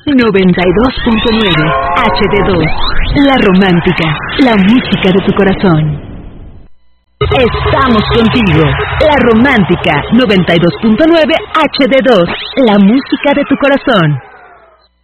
92.9 HD2. La romántica, la música de tu corazón. Estamos contigo. La romántica 92.9 HD2. La música de tu corazón.